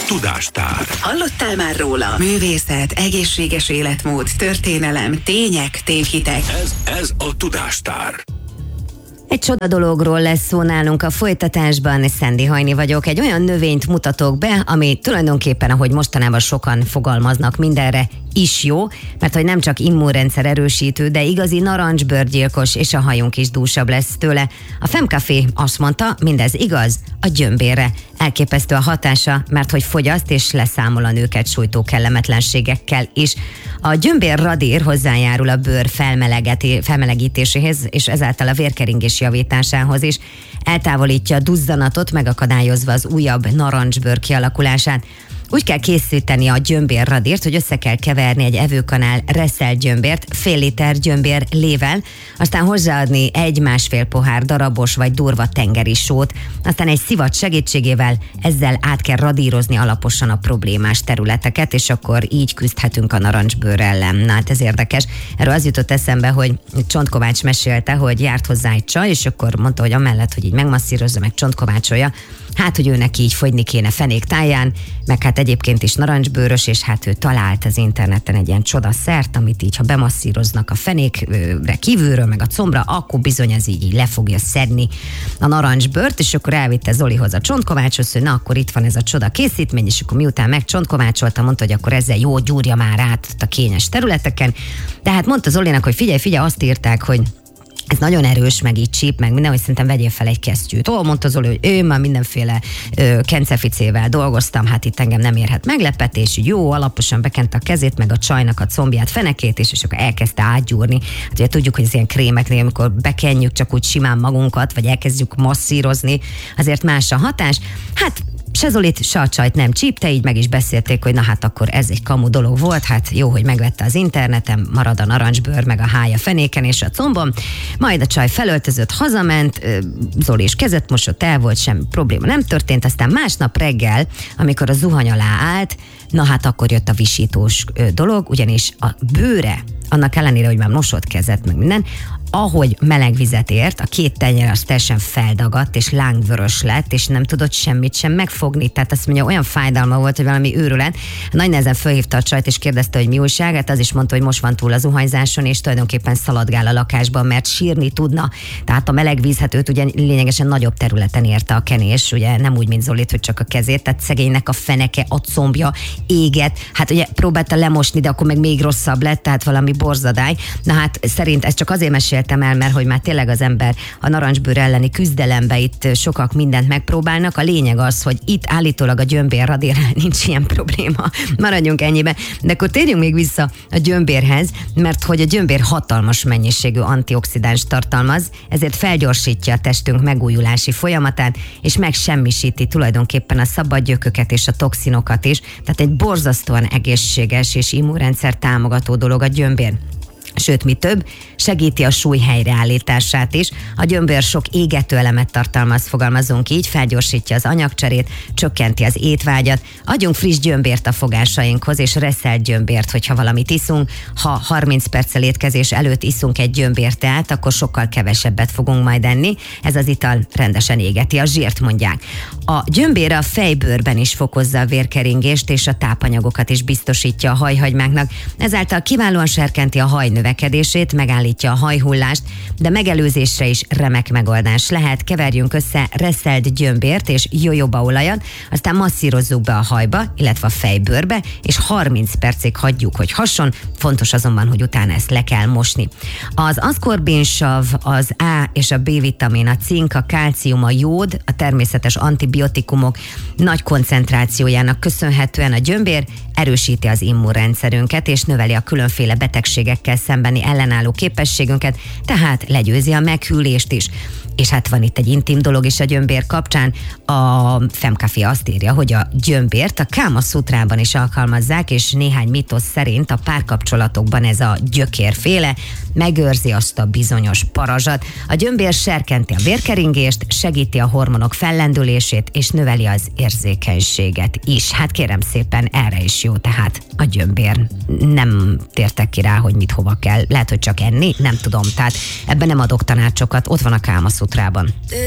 Tudástár. Hallottál már róla? Művészet, egészséges életmód, történelem, tények, tévhitek. Ez a Tudástár. Egy csoda dologról lesz szó nálunk a folytatásban. Szendi Hajni vagyok. Egy olyan növényt mutatok be, ami tulajdonképpen, ahogy mostanában sokan fogalmaznak, mindenre is jó, mert hogy nem csak immunrendszer erősítő, de igazi narancsbőrgyilkos, és a hajunk is dúsabb lesz tőle. A Femcafé azt mondta, mindez igaz a gyömbérre. Elképesztő a hatása, mert hogy fogyaszt és leszámol a nőket sújtó kellemetlenségekkel is. A gyömbérradír hozzájárul a bőr felmelegítéséhez, és ezáltal a vérkeringés javításához is. Eltávolítja a duzzanatot, megakadályozva az újabb narancsbőr kialakulását. Úgy kell készíteni a gyömbérradírt, hogy össze kell keverni egy evőkanál reszelt gyömbért, fél liter gyömbér lével, aztán hozzáadni 1-1,5 pohár darabos vagy durva tengeri sót, aztán egy szivacs segítségével ezzel át kell radírozni alaposan a problémás területeket, és akkor így küzdhetünk a narancsbőr ellen. Na hát ez érdekes. Erről az jutott eszembe, hogy Csontkovács mesélte, hogy járt hozzá egy csaj, és akkor mondta, hogy amellett, hogy így megmasszírozza, meg csontkovácsolja, hát, hogy őnek így fogyni kéne fenék táján, meg hát egyébként is narancsbőrös, és hát ő talált az interneten egy ilyen csodaszert, amit így, ha bemasszíroznak a fenékre kívülről, meg a combra, akkor bizony ez így le fogja szedni a narancsbőrt, és akkor elvitte Zolihoz a Csontkovácshoz, hogy na, akkor itt van ez a csoda készítmény, és akkor miután megcsontkovácsolta, mondta, hogy akkor ezzel jó gyúrja már át a kényes területeken. De hát mondta Zolinak, hogy figyelj, azt írták, hogy ez nagyon erős, meg így csíp, meg minden, hogy szerintem vegyél fel egy kesztyűt. Mondta Zoli, hogy ő már mindenféle kenceficével dolgoztam, hát itt engem nem érhet meglepetés, jó, alaposan bekente a kezét, meg a csajnak a combját, fenekét, és akkor elkezdte átgyúrni. Hát ugye tudjuk, hogy az ilyen krémeknél, amikor bekenjük csak úgy simán magunkat, vagy elkezdjük masszírozni, azért más a hatás. Hát se Zolit, se a csajt nem csípte, így meg is beszélték, hogy na hát akkor ez egy kamu dolog volt, hát jó, hogy megvette az interneten, marad a narancsbőr, meg a hája fenéken és a combon. Majd a csaj felöltözött, hazament, Zoli is kezet mosott, el volt, semmi probléma nem történt, aztán másnap reggel, amikor a zuhany alá állt, na hát akkor jött a visítós dolog, ugyanis a bőre, annak ellenére, hogy már mosott kezet, meg minden, ahogy meleg vizet ért, a 2 tenyere az teljesen feldagadt, és lángvörös lett, és nem tudott semmit sem megfogni. Tehát azt mondja, olyan fájdalma volt, hogy valami őrület. Nagy nehezen fölhívta a csajt, és kérdezte, hogy mi újság. Hát az is mondta, hogy most van túl a zuhanyzáson, és tulajdonképpen szaladgál a lakásban, mert sírni tudna. Tehát a meleg víz, hát őt ugye lényegesen nagyobb területen érte a kenés, ugye nem úgy, mint Zolit, hogy csak a kezét, tehát szegénynek a feneke, a combja éget. Hát ugye próbálta lemosni, de akkor meg még rosszabb lett, tehát valami borzadály. Na hát szerint ez csak azért meséltem el, mert hogy már tényleg az ember a narancsbőr elleni küzdelembe itt sokak mindent megpróbálnak. A lényeg az, hogy itt állítólag a gyömbérradírral nincs ilyen probléma. Maradjunk ennyiben. De akkor térjünk még vissza a gyömbérhez, mert hogy a gyömbér hatalmas mennyiségű antioxidáns tartalmaz, ezért felgyorsítja a testünk megújulási folyamatát, és megsemmisíti tulajdonképpen a szabad gyököket és a toxinokat is. Tehát egy borzasztóan egészséges és immunrendszer támogató dolog a gyömbér. Sőt, mi több, segíti a súly helyreállítását is. A gyömbér sok égető elemet tartalmaz, fogalmazunk így, felgyorsítja az anyagcserét, csökkenti az étvágyat. Adjunk friss gyömbért a fogásainkhoz, és reszelt gyömbért, hogyha valamit iszunk. Ha 30 perccel étkezés előtt iszunk egy gyömbérteát, akkor sokkal kevesebbet fogunk majd enni. Ez az ital rendesen égeti a zsírt, mondják. A gyömbér a fejbőrben is fokozza a vérkeringést, és a tápanyagokat is biztosítja a hajhagymáknak. Ezáltal kiválóan serkenti a hajnövekedését, megállítja a hajhullást, de megelőzésre is remek megoldás lehet. Keverjünk össze reszelt gyömbért és jojobaolajat, aztán masszírozzuk be a hajba, illetve a fejbőrbe, és 30 percig hagyjuk, hogy hasson. Fontos azonban, hogy utána ezt le kell mosni. Az aszkorbinsav, az A és a B-vitamin, a cink, a kálcium, a jód, a természetes antibiotikumok nagy koncentrációjának köszönhetően a gyömbér erősíti az immunrendszerünket, és növeli a különféle betegségekkel szembeni ellenálló képességünket, tehát legyőzi a meghűlést is. És hát van itt egy intim dolog is a gyömbér kapcsán. A Femcafé azt írja, hogy a gyömbért a Káma Szutrában is alkalmazzák, és néhány mitosz szerint a párkapcsolatokban ez a gyökérféle megőrzi azt a bizonyos parazsat. A gyömbér serkenti a vérkeringést, segíti a hormonok fellendülését, és növeli az érzékenységet is. Hát kérem szépen, erre is jó tehát a gyömbér. Nem tértek ki rá, hogy mit hova kell. Lehet, hogy csak enni, nem tudom. Tehát ebben nem adok tanácsokat, ott van a Káma Szutrában.